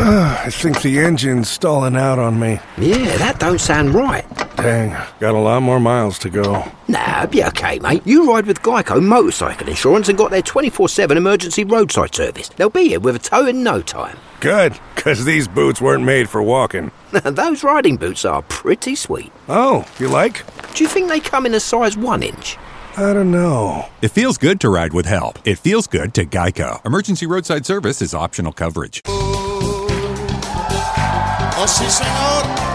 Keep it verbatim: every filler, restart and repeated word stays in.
I think the engine's stalling out on me. Yeah, that don't sound right. Dang, got a lot more miles to go. Nah, be okay, mate. You ride with Geico Motorcycle Insurance and got their twenty-four seven emergency roadside service. They'll be here with a tow in no time. Good, because these boots weren't made for walking. Those riding boots are pretty sweet. Oh, you like? Do you think they come in a size one inch? I don't know. It feels good to ride with help. It feels good to Geico. Emergency roadside service is optional coverage. Oh, sí, señor.